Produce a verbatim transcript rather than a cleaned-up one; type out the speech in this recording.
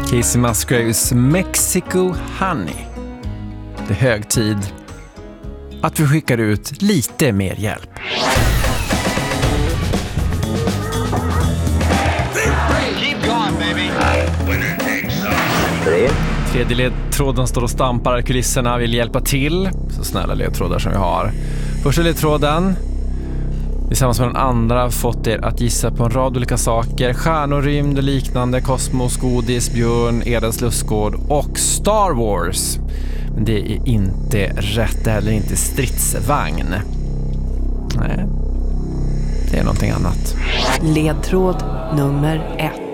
Casey Musgraves Mexico Honey. Det är hög tid att vi skickar ut lite mer hjälp. Tredje ledtråden står och stampar kulisserna, vill hjälpa till. Så snälla ledtrådar som vi har. Första ledtråden, tillsammans med den andra, har fått er att gissa på en rad olika saker. Stjärnor, rymd och liknande, kosmos, godis, björn, Edens lustgård och Star Wars. Men det är inte rätt, eller inte stridsvagn. Nej, det är någonting annat. Ledtråd nummer ett.